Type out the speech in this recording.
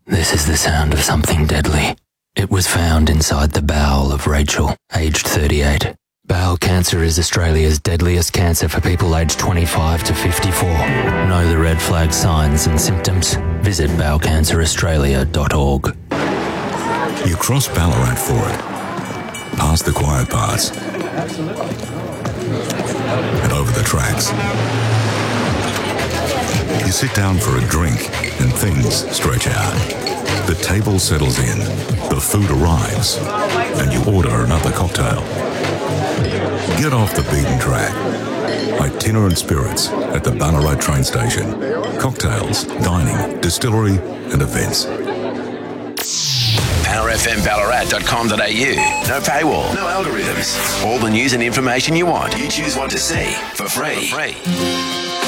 This is the sound of something deadly. It was found inside the bowel of Rachel, aged 38. Bowel cancer is Australia's deadliest cancer for people aged 25 to 54. Know the red flag signs and symptoms? Visit bowelcanceraustralia.org. You cross Ballarat for it, past the quiet parts, and over the tracks. You sit down for a drink and things stretch out. The table settles in, the food arrives, and you order another cocktail. Get off the beaten track. Itinerant Spirits at the Ballarat train station. Cocktails, dining, distillery and events. PowerFMBallarat.com.au. No paywall, no algorithms. All the news and information you want. You choose what to see for free.